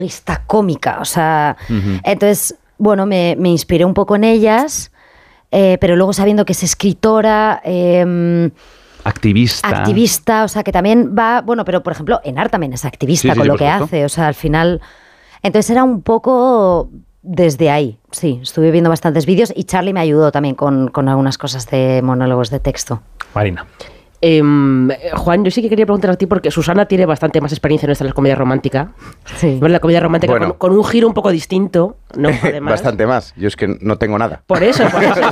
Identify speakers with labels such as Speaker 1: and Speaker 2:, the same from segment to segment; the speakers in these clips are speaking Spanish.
Speaker 1: cómica, o sea, entonces, bueno, me inspiré un poco en ellas, pero luego sabiendo que es escritora, activista, o sea, que también va, bueno, pero por ejemplo, Enar también es activista con lo que hace, o sea, al final, entonces era un poco desde ahí, sí, estuve viendo bastantes vídeos y Charlie me ayudó también con algunas cosas de monólogos de texto.
Speaker 2: Marina.
Speaker 3: Juan, yo sí que quería preguntar a ti porque Susana tiene bastante más experiencia en la comedia romántica.
Speaker 1: Sí.
Speaker 3: La comedia romántica con un giro un poco distinto, ¿no? Además.
Speaker 4: Bastante más. Yo es que no tengo nada.
Speaker 3: Por eso.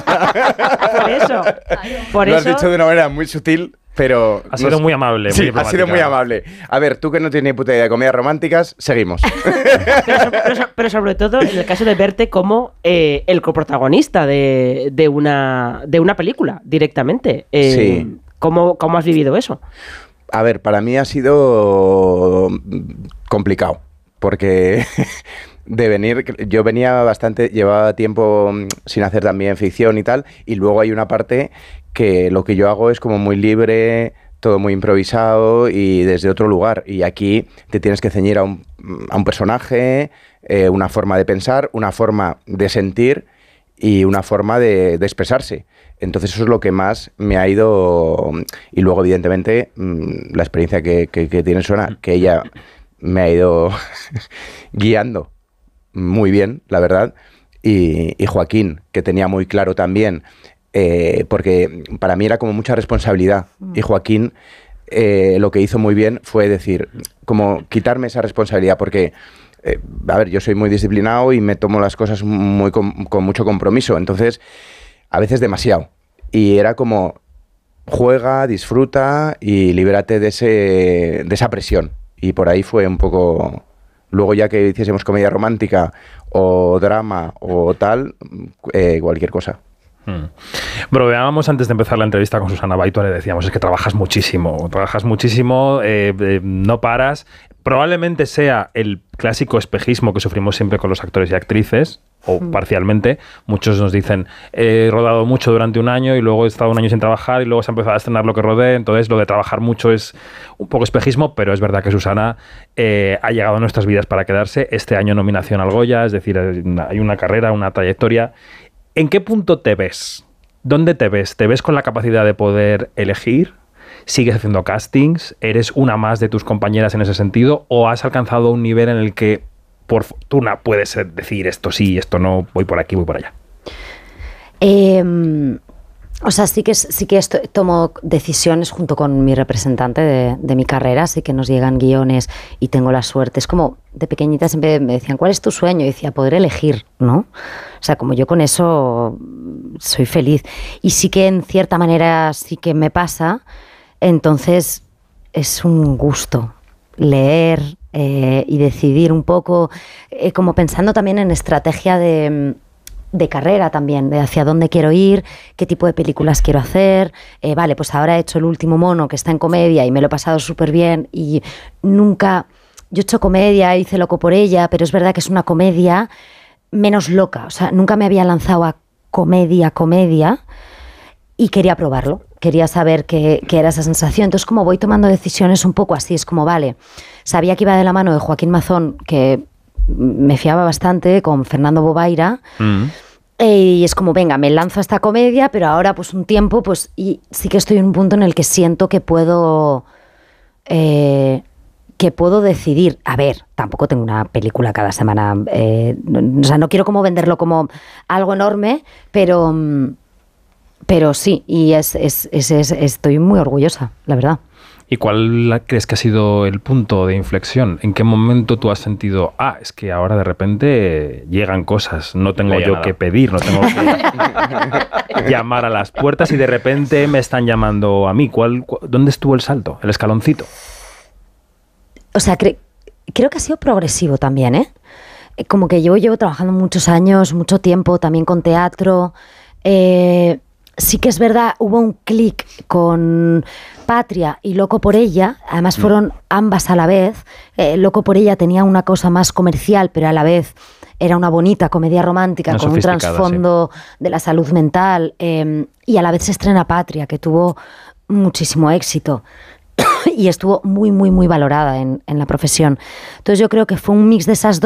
Speaker 4: Lo has dicho de una manera muy sutil, pero...
Speaker 2: Ha sido muy amable.
Speaker 4: Sí, ha sido muy amable. A ver, tú que no tienes ni puta idea de comedias románticas, seguimos.
Speaker 3: pero sobre todo en el caso de verte como el coprotagonista de una película, directamente.
Speaker 4: Sí.
Speaker 3: ¿Cómo has vivido eso?
Speaker 4: A ver, para mí ha sido complicado, porque yo llevaba tiempo sin hacer también ficción y tal, y luego hay una parte que lo que yo hago es como muy libre, todo muy improvisado y desde otro lugar, y aquí te tienes que ceñir a un personaje, una forma de pensar, una forma de sentir y una forma de expresarse. Entonces eso es lo que más me ha ido... Y luego, evidentemente, la experiencia que tiene Susana, que ella me ha ido guiando muy bien, la verdad. Y Joaquín, que tenía muy claro también, porque para mí era como mucha responsabilidad. Y Joaquín lo que hizo muy bien fue decir, como quitarme esa responsabilidad, porque... a ver, yo soy muy disciplinado y me tomo las cosas con mucho compromiso. Entonces... a veces demasiado, y era como juega, disfruta y libérate de esa presión, y por ahí fue un poco. Luego ya que hiciésemos comedia romántica o drama o tal, cualquier cosa.
Speaker 2: Bromeábamos antes de empezar la entrevista con Susana Baito, le decíamos, es que trabajas muchísimo, no paras. Probablemente sea el clásico espejismo que sufrimos siempre con los actores y actrices, o parcialmente. Muchos nos dicen, he rodado mucho durante un año y luego he estado un año sin trabajar y luego se ha empezado a estrenar lo que rodé, entonces lo de trabajar mucho es un poco espejismo, pero es verdad que Susana ha llegado a nuestras vidas para quedarse. Este año nominación al Goya, es decir, hay una carrera, una trayectoria. ¿En qué punto te ves? ¿Dónde te ves? ¿Te ves con la capacidad de poder elegir? ¿Sigues haciendo castings? ¿Eres una más de tus compañeras en ese sentido? ¿O has alcanzado un nivel en el que por fortuna puedes decir esto sí, esto no, voy por aquí, voy por allá?
Speaker 1: O sea, sí que tomo decisiones junto con mi representante de mi carrera, sí que nos llegan guiones y tengo la suerte. Es como de pequeñita siempre me decían, ¿cuál es tu sueño? Y decía, poder elegir, ¿no? O sea, como yo con eso soy feliz. Y sí que en cierta manera sí que me pasa, entonces es un gusto leer y decidir un poco, como pensando también en estrategia de carrera también, de hacia dónde quiero ir, qué tipo de películas quiero hacer. Vale, pues ahora he hecho El último mono, que está en comedia y me lo he pasado súper bien, y nunca... Yo he hecho comedia, hice Loco por ella, pero es verdad que es una comedia menos loca. O sea, nunca me había lanzado a comedia, y quería probarlo. Quería saber qué era esa sensación. Entonces, como voy tomando decisiones un poco así, es como, vale, sabía que iba de la mano de Joaquín Mazón, que me fiaba bastante, con Fernando Bobaira, y es como, venga, me lanzo a esta comedia, pero ahora pues un tiempo, pues, y sí que estoy en un punto en el que siento que puedo decidir. A ver, tampoco tengo una película cada semana, o sea, no quiero como venderlo como algo enorme, pero sí, y estoy muy orgullosa, la verdad.
Speaker 2: ¿Y cuál crees que ha sido el punto de inflexión? ¿En qué momento tú has sentido, es que ahora de repente llegan cosas, no tengo yo que pedir, no tengo que llamar a las puertas y de repente me están llamando a mí? ¿Dónde estuvo el salto, el escaloncito?
Speaker 1: O sea, creo que ha sido progresivo también, ¿eh? Como que yo llevo trabajando muchos años, mucho tiempo, también con teatro. Sí que es verdad, hubo un clic con Patria y Loco por ella, además fueron ambas a la vez. Loco por ella tenía una cosa más comercial, pero a la vez era una bonita comedia romántica con un trasfondo de la salud mental, y a la vez se estrena Patria, que tuvo muchísimo éxito y estuvo muy, muy, muy valorada en la profesión. Entonces yo creo que fue un mix de esas dos.